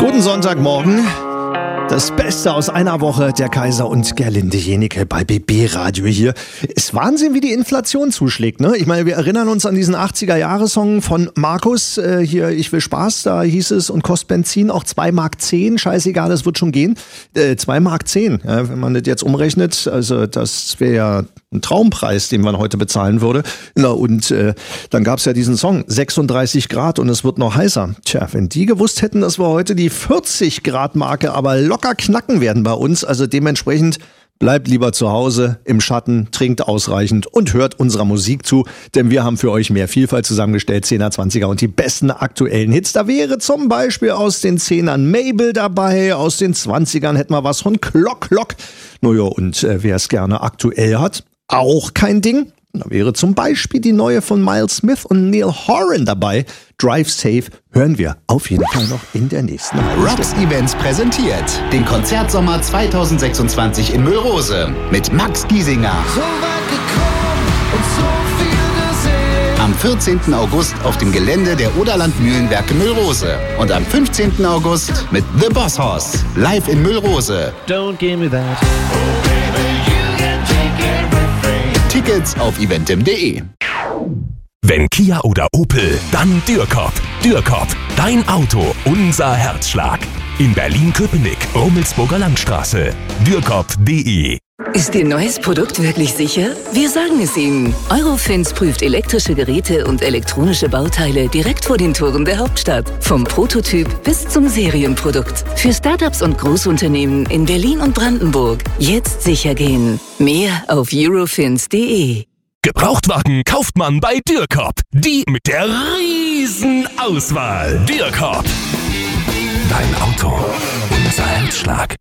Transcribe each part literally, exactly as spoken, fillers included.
Guten Sonntagmorgen. Das Beste aus einer Woche, der Kaiser und Gerlinde Jeniche bei B B Radio hier. Ist Wahnsinn, wie die Inflation zuschlägt, ne? Ich meine, wir erinnern uns an diesen achtziger-Jahre-Song von Markus, äh, hier, ich will Spaß, da hieß es, und kostet Benzin auch zwei Mark zehn, scheißegal, das wird schon gehen. Äh, zwei Mark zehn, ja, wenn man das jetzt umrechnet, also das wäre ja ein Traumpreis, den man heute bezahlen würde. Na, und äh, dann gab's ja diesen Song, sechsunddreißig Grad und es wird noch heißer. Tja, wenn die gewusst hätten, dass wir heute die vierzig Grad Marke aber locker knacken werden bei uns, also dementsprechend bleibt lieber zu Hause im Schatten, trinkt ausreichend und hört unserer Musik zu, denn wir haben für euch mehr Vielfalt zusammengestellt, zehner, zwanziger und die besten aktuellen Hits. Da wäre zum Beispiel aus den Zehnern Mabel dabei, aus den Zwanzigern hätten wir was von Klock Klock. Naja, und äh, wer es gerne aktuell hat, auch kein Ding. Da wäre zum Beispiel die neue von Miles Smith und Neil Horan dabei. Drive Safe hören wir auf jeden Fall noch in der nächsten Halbstunde. Rocks Events präsentiert den Konzertsommer zweitausendsechsundzwanzig in Müllrose mit Max Giesinger. So weit gekommen und so viel gesehen. Am vierzehnten August auf dem Gelände der Oderland Mühlenwerke Müllrose. Und am fünfzehnten August mit The Boss Hoss live in Müllrose. Don't give me that. Oh baby, you can take everything. Tickets auf eventim punkt de. Wenn Kia oder Opel, dann Dürrkop. Dürrkop, dein Auto, unser Herzschlag. In Berlin-Köpenick, Rummelsburger Landstraße. Dürrkop punkt de. Ist Ihr neues Produkt wirklich sicher? Wir sagen es Ihnen. Eurofins prüft elektrische Geräte und elektronische Bauteile direkt vor den Toren der Hauptstadt. Vom Prototyp bis zum Serienprodukt. Für Startups und Großunternehmen in Berlin und Brandenburg. Jetzt sicher gehen. Mehr auf eurofins punkt de. Gebrauchtwagen kauft man bei Dürrkop. Die mit der riesen Auswahl. Dürrkop. Dein Auto, unser Herzschlag.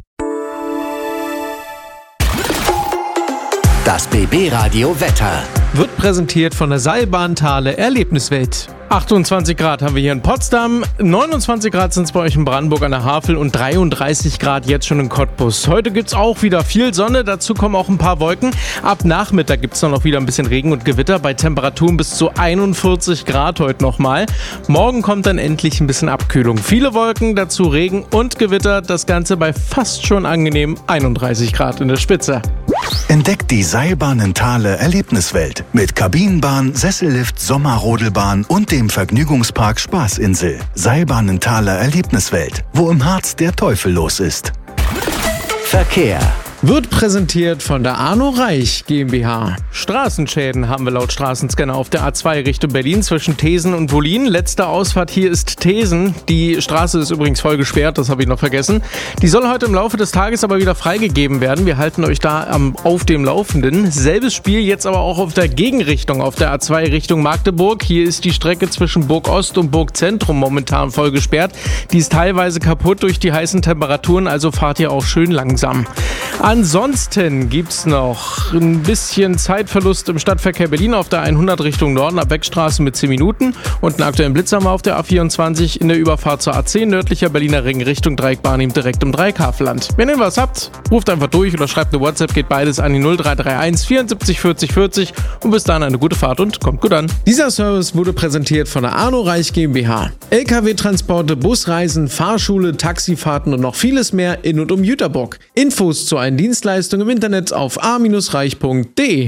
Das B B Radio Wetter. Wird präsentiert von der Seilbahnthale Erlebniswelt. achtundzwanzig Grad haben wir hier in Potsdam, neunundzwanzig Grad sind es bei euch in Brandenburg an der Havel und dreiunddreißig Grad jetzt schon in Cottbus. Heute gibt's auch wieder viel Sonne, dazu kommen auch ein paar Wolken. Ab Nachmittag gibt's dann auch wieder ein bisschen Regen und Gewitter bei Temperaturen bis zu einundvierzig Grad heute nochmal. Morgen kommt dann endlich ein bisschen Abkühlung. Viele Wolken, dazu Regen und Gewitter, das Ganze bei fast schon angenehm einunddreißig Grad in der Spitze. Entdeckt die Seilbahnenthale Erlebniswelt mit Kabinenbahn, Sessellift, Sommerrodelbahn und dem Vergnügungspark Spaßinsel. Seilbahnenthale Erlebniswelt, wo im Harz der Teufel los ist. Verkehr. Wird präsentiert von der Arno Reich GmbH. Straßenschäden haben wir laut Straßenscanner auf der A zwei Richtung Berlin zwischen Thesen und Wollin. Letzte Ausfahrt hier ist Thesen. Die Straße ist übrigens voll gesperrt, das habe ich noch vergessen. Die soll heute im Laufe des Tages aber wieder freigegeben werden. Wir halten euch da am, auf dem Laufenden. Selbes Spiel jetzt aber auch auf der Gegenrichtung, auf der A zwei Richtung Magdeburg. Hier ist die Strecke zwischen Burg Ost und Burg Zentrum momentan voll gesperrt. Die ist teilweise kaputt durch die heißen Temperaturen, also fahrt ihr auch schön langsam. Ansonsten gibt's noch ein bisschen Zeitverlust im Stadtverkehr Berlin auf der hundert Richtung Norden ab Beckstraße mit zehn Minuten und einen aktuellen Blitz haben wir auf der A vierundzwanzig in der Überfahrt zur A zehn nördlicher Berliner Ring Richtung Dreieckbahn ihm direkt um Dreieckhavelland. Wenn ihr was habt, ruft einfach durch oder schreibt eine WhatsApp, geht beides an die null drei drei eins vierundsiebzig vierzig vierzig und bis dahin eine gute Fahrt und kommt gut an. Dieser Service wurde präsentiert von der Arno Reich GmbH. L K W-Transporte, Busreisen, Fahrschule, Taxifahrten und noch vieles mehr in und um Jüterbock. Infos zu allen Dienstleistungen im Internet auf a reich punkt de.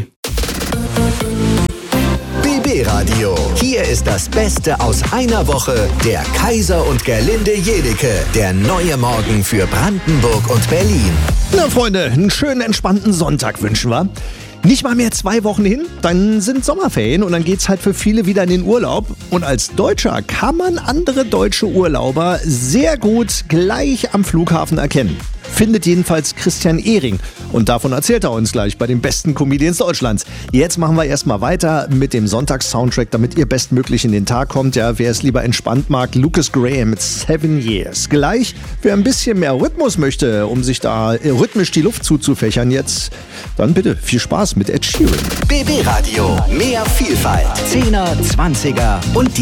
B B Radio. Hier ist das Beste aus einer Woche. Der Kaiser und Gerlinde Jeniche. Der neue Morgen für Brandenburg und Berlin. Na Freunde, einen schönen entspannten Sonntag wünschen wir. Nicht mal mehr zwei Wochen hin, dann sind Sommerferien und dann geht's halt für viele wieder in den Urlaub. Und als Deutscher kann man andere deutsche Urlauber sehr gut gleich am Flughafen erkennen. Findet jedenfalls Christian Ehring. Und davon erzählt er uns gleich bei den besten Comedians Deutschlands. Jetzt machen wir erstmal weiter mit dem Sonntags-Soundtrack, damit ihr bestmöglich in den Tag kommt. Ja, wer es lieber entspannt mag, Lucas Graham mit Seven Years. Gleich, wer ein bisschen mehr Rhythmus möchte, um sich da rhythmisch die Luft zuzufächern jetzt, dann bitte viel Spaß mit Ed Sheeran. B B Radio. Mehr Vielfalt. Zehner, Zwanziger und die